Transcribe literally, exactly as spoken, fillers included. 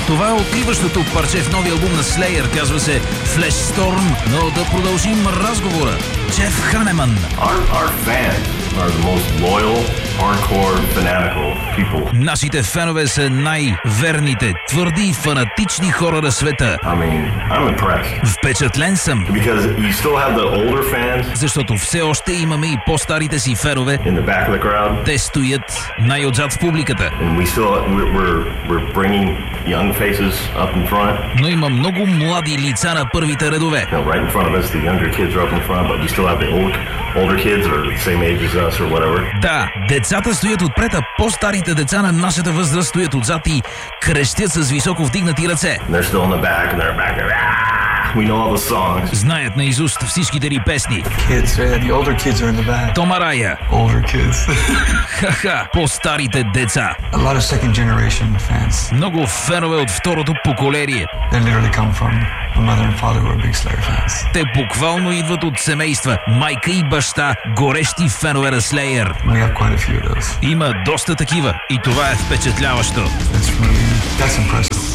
Това е откриващото парче в новия албум на Slayer, казва се Flash Storm, но да продължим разговора. Джеф Ханеман. Our, our fans are the most loyal, hardcore, fanatical people. Нашите фенове са най-верните, твърди и фанатични хора на света. I mean, I'm impressed. Впечатлен съм. Because you still have the older fans. Защото все още имаме и по-старите си фенове. In the back of the crowd. Те стоят най-отзад в публиката. And we still, we're, we're bringing young faces up in front. Но има много млади лица на първите редове. You know, right in front of us, the younger kids are up in front, but we still have the old, older kids that are the same age as us or whatever. Да, децата стоят отпред, а по-старите деца на нашата възраст стоят отзад и крещят с високо вдигнати ръце. And they're still in the back and they're back there. We know all the songs. Знаят наизуст всичките ни песни. Kids, yeah, the older kids are in the back. Том Арая. Older kids. Ха-ха, по-старите деца. A lot of second generation fans. Много фенове от второто поколение. They literally come from a mother and father who are big Slayer fans. Те буквално идват от семейства, майка и баща, горещи фенове на Slayer. We have quite a few of those. Има доста такива и това е впечатляващо. It's really, that's impressive.